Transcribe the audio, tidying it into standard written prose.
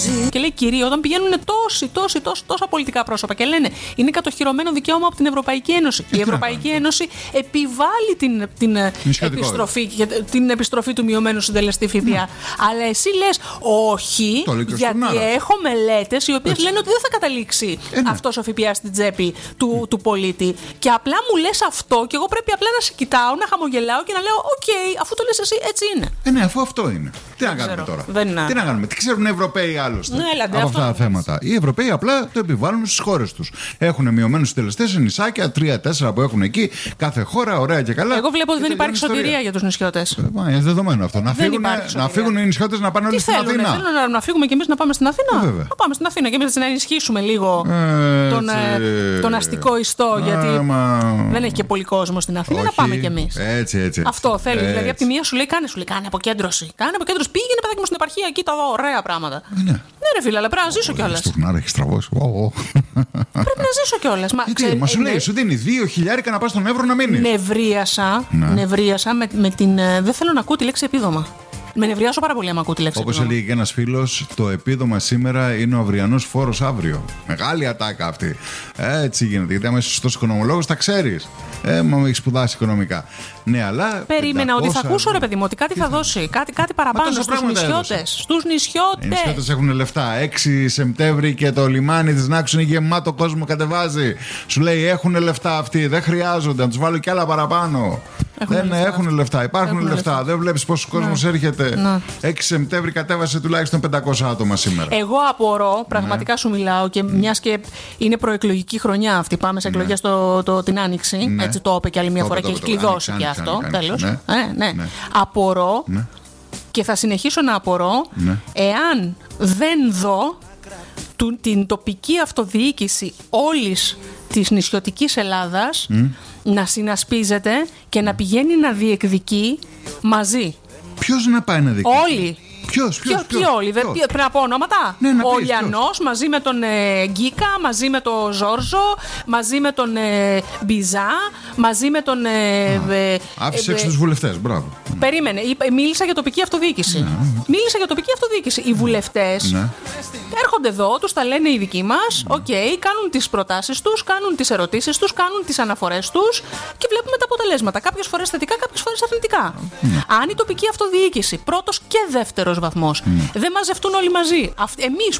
Και λέει κυρία, όταν πηγαίνουν τόσα πολιτικά πρόσωπα και λένε είναι κατοχυρωμένο δικαίωμα από την Ευρωπαϊκή Ένωση. Η Ευρωπαϊκή Ένωση επιβάλλει την επιστροφή του μειωμένου συντελεστή ΦΠΑ. Αλλά εσύ λες όχι, γιατί έχω μελέτες οι οποίες λένε ότι δεν θα καταλήξει αυτός ο ΦΠΑ στην τσέπη του πολίτη. Και απλά μου λες αυτό και εγώ πρέπει απλά να σε κοιτάω, να χαμογελάω και να λέω οκ, αφού το λες εσύ, έτσι είναι. Ναι, αφού αυτό είναι. Τι να κάνουμε τώρα. Τι να κάνουμε. Τι ξέρουν οι Ευρωπαίοι άλλωστε από αυτά τα θέματα. Οι Ευρωπαίοι απλά το επιβάλλουν στις χώρες τους. Έχουν μειωμένους συντελεστές σε νησάκια, 3-4 που έχουν εκεί. Κάθε χώρα, ωραία και καλά. Εγώ βλέπω ότι δεν υπάρχει σωτηρία για τους νησιώτες. Είναι δεδομένο αυτό. Να φύγουν οι νησιώτες να πάνε όλοι στην Αθήνα. Θέλουν να φύγουμε κι εμείς να πάμε στην Αθήνα. Να πάμε στην Αθήνα και εμείς να ενισχύσουμε λίγο τον αστικό ιστό. Γιατί δεν έχει και πολύ κόσμο στην Αθήνα. Να πάμε κι εμείς. Έτσι. Αυτό θέλει. Δηλαδή από τη μία σου λέει κάνε αποκέντρωση. Πήγαινε παιδάκι μου στην επαρχία εκεί τα δω ωραία πράγματα. Ναι, ρε φίλε, αλλά πρέπει να ζήσω κιόλας. Στουρνάρα έχει στραβώσει. Πρέπει να ζήσω κιόλας. Μα σου λέει, σου δίνει 2.000 να πας στον Εύρο να μείνεις. Νευρίασα με την. Δεν θέλω να ακούω τη λέξη επίδομα. Με νευριάσω πάρα πολύ άμα ακούω τη λέξη. Όπως έλεγε και ένας φίλος, το επίδομα σήμερα είναι ο αυριανός φόρος αύριο. Μεγάλη ατάκα αυτή. Έτσι γίνεται. Γιατί άμα είσαι σωστός οικονομολόγος, τα ξέρεις. Μα έχεις σπουδάσει οικονομικά. Ναι, αλλά. Περίμενα ότι θα ακούσω, ρε παιδί μου, ότι κάτι θα δώσει. Κάτι παραπάνω στους νησιώτες. Οι νησιώτες έχουν λεφτά. 6 Σεπτέμβρη και το λιμάνι της Νάξου είναι γεμάτο κόσμο, κατεβάζει. Σου λέει έχουν λεφτά αυτοί, δεν χρειάζονται. Να τους βάλω κι άλλα παραπάνω. Έχουν λεφτά, υπάρχουν λεφτά. Δεν βλέπεις πόσο κόσμος έρχεται. 6 Σεπτέμβρη κατέβασε τουλάχιστον 500 άτομα σήμερα. Εγώ απορώ, πραγματικά σου μιλάω και μιας και είναι προεκλογική χρονιά αυτή. Πάμε σε εκλογές την Άνοιξη. Έτσι το είπε και άλλη μια φορά και έχει κλειδώσει και αυτό. Τέλος. Απορώ και θα συνεχίσω να απορώ εάν δεν δω την τοπική αυτοδιοίκηση όλης της νησιωτικής Ελλάδας να συνασπίζεται και να πηγαίνει να διεκδικεί μαζί. Ποιος να πάει να διεκδικεί? Όλοι. Ποιοι όλοι, πρέπει να πω ονόματα. Ο Λιανός μαζί με τον Γκίκα, μαζί με τον Ζόρζο, μαζί με τον Μπιζά, μαζί με τον. Άφησε έξω τους βουλευτές, μπράβο. Περίμενε, μίλησα για τοπική αυτοδιοίκηση. Οι βουλευτές έρχονται εδώ, τους τα λένε οι δικοί μας, κάνουν τις προτάσεις τους, κάνουν τις ερωτήσεις τους, κάνουν τις αναφορές τους και βλέπουμε τα αποτελέσματα. Κάποιες φορές θετικά, κάποιες φορές αρνητικά. Αν η τοπική αυτοδιοίκηση, πρώτος και δεύτερος βαθμός, δεν μαζευτούν όλοι μαζί, εμείς